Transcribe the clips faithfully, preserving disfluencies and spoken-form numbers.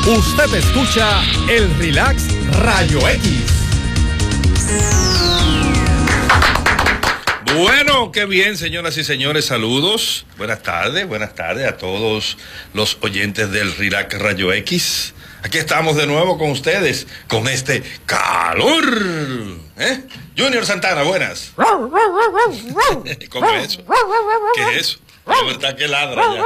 Usted escucha el Relax Rayo X. Bueno, qué bien, señoras y señores, saludos. Buenas tardes, buenas tardes a todos los oyentes del Relax Rayo X. Aquí estamos de nuevo con ustedes, con este calor. ¿Eh? Junior Santana, buenas. ¿Cómo es eso? ¿Qué es eso? La verdad que ladra ya.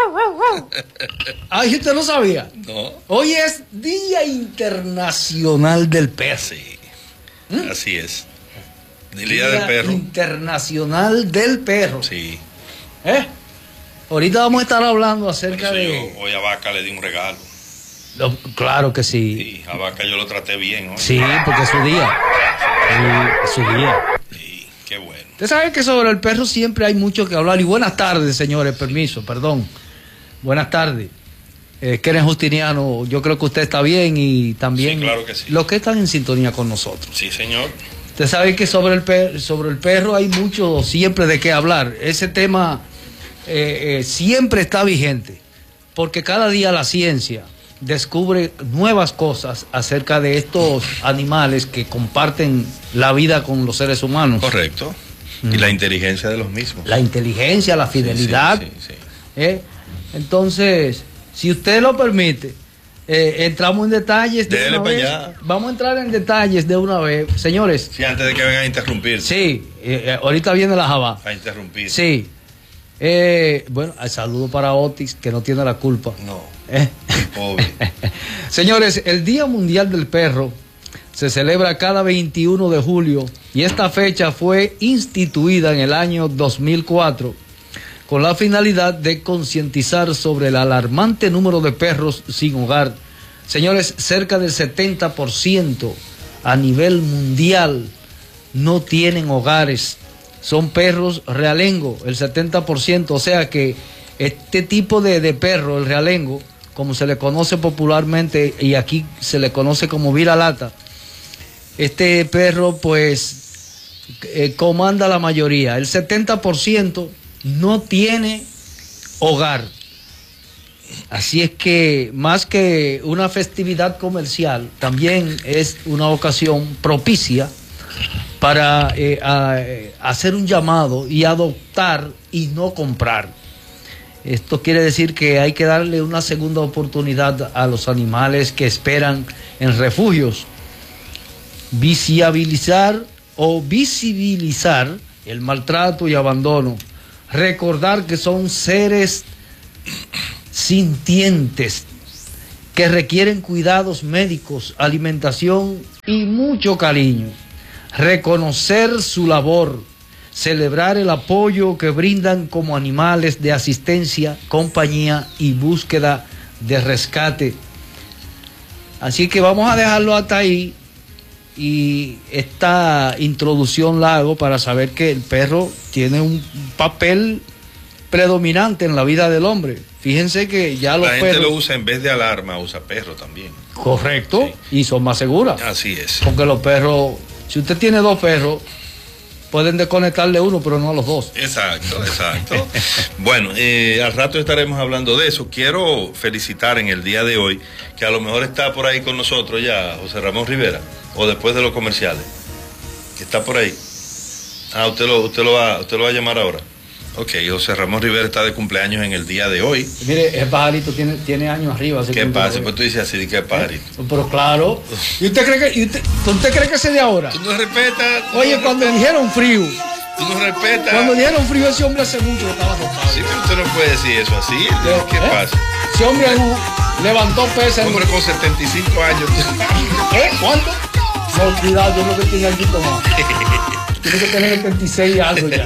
Ay, ¿usted no sabía? No. Hoy es Día Internacional del Perro. Sí, ¿Mm? así es. El Día del Perro. Internacional del Perro. Sí. ¿Eh? Ahorita vamos a estar hablando acerca Por eso de... yo hoy a Vaca le di un regalo. Lo- claro que sí. Sí, a Vaca yo lo traté bien, ¿no? Sí, porque es su día. Sí, es su día. Sí, qué bueno. Usted sabe que sobre el perro siempre hay mucho que hablar. Y buenas tardes, señores, permiso, perdón. Buenas tardes. Eh, Keren Justiniano, yo creo que usted está bien y también Sí, claro que sí. los que están en sintonía con nosotros. Sí, señor. Usted sabe que sobre el, per sobre el perro hay mucho siempre de qué hablar. Ese tema eh, eh, siempre está vigente, porque cada día la ciencia descubre nuevas cosas acerca de estos animales que comparten la vida con los seres humanos. Correcto. Y la inteligencia de los mismos. La inteligencia, la fidelidad. Sí, sí, sí, sí. ¿eh? Entonces, si usted lo permite, eh, entramos en detalles de Dele una pa' vez. allá. Vamos a entrar en detalles de una vez. Señores, Sí, antes de que vengan a interrumpir. sí, eh, eh, ahorita viene la jabá. A interrumpir. Sí. Eh, bueno, el saludo para Otis, que no tiene la culpa. No. ¿Eh? Pobre. Señores, el Día Mundial del Perro se celebra cada veintiuno de julio y esta fecha fue instituida en el año dos mil cuatro con la finalidad de concientizar sobre el alarmante número de perros sin hogar. Señores, cerca del setenta por ciento a nivel mundial no tienen hogares. Son perros realengo, el setenta por ciento. O sea que este tipo de, de perro, el realengo, como se le conoce popularmente y aquí se le conoce como viralata, este perro pues eh, comanda la mayoría. El setenta por ciento no tiene hogar. Así es que más que una festividad comercial, también es una ocasión propicia para eh, a, eh, hacer un llamado y adoptar y no comprar. Esto quiere decir que hay que darle una segunda oportunidad a los animales que esperan en refugios. Visibilizar o visibilizar el maltrato y abandono. Recordar que son seres sintientes que requieren cuidados médicos, alimentación y mucho cariño. Reconocer su labor, celebrar el apoyo que brindan como animales de asistencia, compañía y búsqueda de rescate. Así que vamos a dejarlo hasta ahí y esta introducción la hago para saber que el perro tiene un papel predominante en la vida del hombre. Fíjense que ya los La gente perros... lo usa en vez de alarma, usa perro también. Correcto, Sí. y son más seguras. Así es. Porque los perros, si usted tiene dos perros, pueden desconectarle uno, pero no a los dos. Exacto, exacto. Bueno, eh, al rato estaremos hablando de eso. Quiero felicitar en el día de hoy, que a lo mejor está por ahí con nosotros ya José Ramón Rivera, o después de los comerciales. Está por ahí. Ah, usted lo, usted lo va, usted lo va a llamar ahora. Ok, José Ramón Rivera está de cumpleaños en el día de hoy. Mire, el pajarito tiene, tiene años arriba. así ¿Qué que- pasa? Pues tú dices así, ¿qué pajarito? Pero claro. ¿Y usted cree que, y usted, usted cree que ese de ahora? Tú no respetas. tú Oye, no cuando respetas, dijeron frío, Tú no respetas. cuando dijeron frío, ese hombre hace mucho que estaba tocado. Sí, pero usted no puede decir eso así. ¿Qué ¿Eh? pasa? Ese hombre uh, levantó pesas. Hombre con setenta y cinco años. ¿Eh? ¿Cuánto? No, cuidado, yo creo que tiene algo más. Tiene que tener setenta y seis y algo ya.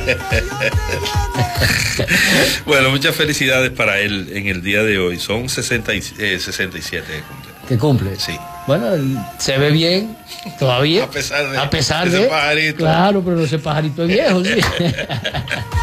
Bueno, muchas felicidades para él en el día de hoy. Son sesenta y, eh, sesenta y siete de cumpleaños. ¿Qué cumple? Sí. Bueno, él se ve bien todavía. A pesar de A pesar ese de. pajarito. Claro, pero ese pajarito es viejo, sí.